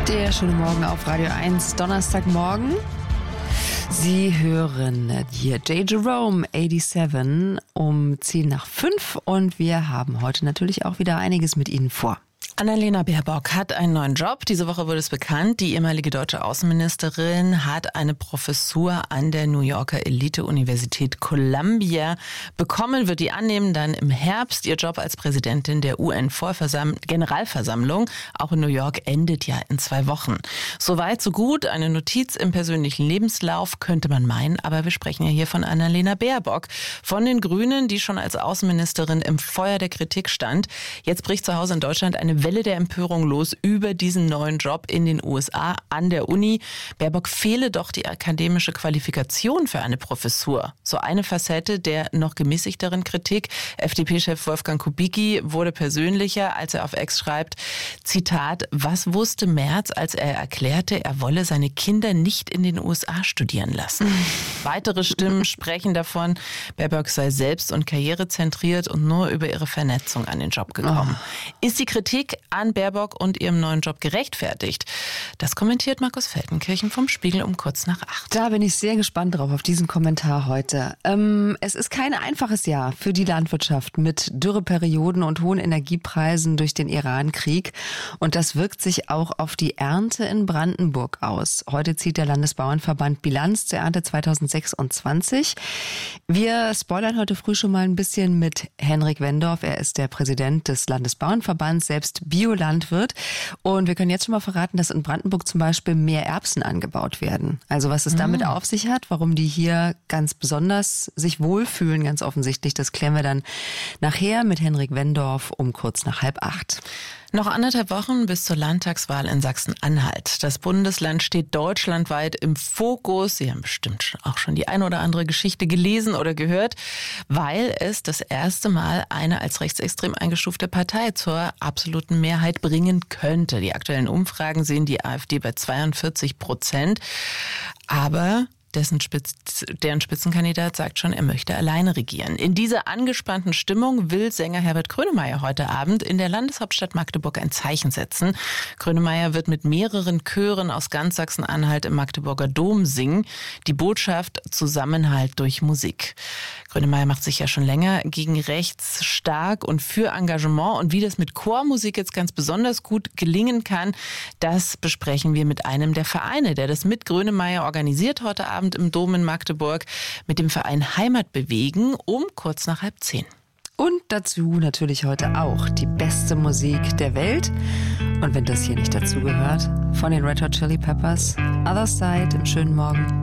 Der schöne Morgen auf Radio 1, Donnerstagmorgen. Sie hören hier J. Jerome 87 um 10:05 und wir haben heute natürlich auch wieder einiges mit Ihnen vor. Annalena Baerbock hat einen neuen Job. Diese Woche wurde es bekannt. Die ehemalige deutsche Außenministerin hat eine Professur an der New Yorker Elite-Universität Columbia bekommen, wird die annehmen dann im Herbst. Ihr Job als Präsidentin der UN-Generalversammlung, auch in New York, endet ja in 2 Wochen. Soweit, so gut. Eine Notiz im persönlichen Lebenslauf könnte man meinen, aber wir sprechen ja hier von Annalena Baerbock, von den Grünen, die schon als Außenministerin im Feuer der Kritik stand. Jetzt bricht zu Hause in Deutschland eine Welle der Empörung los über diesen neuen Job in den USA an der Uni. Baerbock fehle doch die akademische Qualifikation für eine Professur. So eine Facette der noch gemäßigteren Kritik. FDP-Chef Wolfgang Kubicki wurde persönlicher, als er auf X schreibt, Zitat, was wusste Merz, als er erklärte, er wolle seine Kinder nicht in den USA studieren lassen? Weitere Stimmen sprechen davon, Baerbock sei selbst- und karrierezentriert und nur über ihre Vernetzung an den Job gekommen. Ist die Kritik an Baerbock und ihrem neuen Job gerechtfertigt? Das kommentiert Markus Feldenkirchen vom Spiegel um kurz nach 8. Da bin ich sehr gespannt drauf, auf diesen Kommentar heute. Es ist kein einfaches Jahr für die Landwirtschaft mit Dürreperioden und hohen Energiepreisen durch den Iran-Krieg. Und das wirkt sich auch auf die Ernte in Brandenburg aus. Heute zieht der Landesbauernverband Bilanz zur Ernte 2026. Wir spoilern heute früh schon mal ein bisschen mit Henrik Wendorf. Er ist der Präsident des Landesbauernverbands, selbst Biolandwirt. Und wir können jetzt schon mal verraten, dass in Brandenburg zum Beispiel mehr Erbsen angebaut werden. Also was es damit auf sich hat, warum die hier ganz besonders sich wohlfühlen, ganz offensichtlich, das klären wir dann nachher mit Henrik Wendorf um kurz nach 7:30. Noch 1,5 Wochen bis zur Landtagswahl in Sachsen-Anhalt. Das Bundesland steht deutschlandweit im Fokus. Sie haben bestimmt auch schon die eine oder andere Geschichte gelesen oder gehört, weil es das erste Mal eine als rechtsextrem eingestufte Partei zur absoluten Mehrheit bringen könnte. Die aktuellen Umfragen sehen die AfD bei 42%. Aber deren Spitzenkandidat sagt schon, er möchte alleine regieren. In dieser angespannten Stimmung will Sänger Herbert Grönemeyer heute Abend in der Landeshauptstadt Magdeburg ein Zeichen setzen. Grönemeyer wird mit mehreren Chören aus ganz Sachsen-Anhalt im Magdeburger Dom singen. Die Botschaft Zusammenhalt durch Musik. Grönemeyer macht sich ja schon länger gegen rechts stark und für Engagement. Und wie das mit Chormusik jetzt ganz besonders gut gelingen kann, das besprechen wir mit einem der Vereine, der das mit Grönemeyer organisiert heute Abend im Dom in Magdeburg, mit dem Verein Heimat bewegen, um kurz nach 9:30. Und dazu natürlich heute auch die beste Musik der Welt. Und wenn das hier nicht dazu gehört, von den Red Hot Chili Peppers, Other Side im schönen Morgen.